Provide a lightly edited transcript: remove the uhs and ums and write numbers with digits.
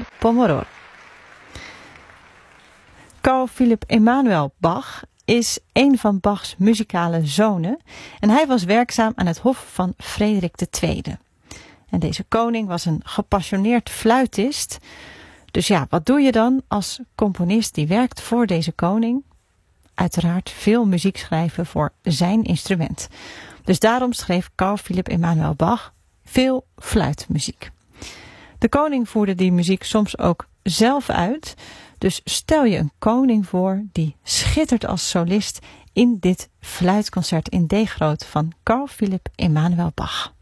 Pomodoro. Carl Philipp Emanuel Bach is een van Bachs muzikale zonen en hij was werkzaam aan het hof van Frederik II. En deze koning was een gepassioneerd fluitist. Dus ja, wat doe je dan als componist die werkt voor deze koning? Uiteraard veel muziek schrijven voor zijn instrument. Dus daarom schreef Carl Philipp Emanuel Bach veel fluitmuziek. De koning voerde die muziek soms ook zelf uit. Dus stel je een koning voor die schittert als solist in dit fluitconcert in D groot van Carl Philipp Emanuel Bach.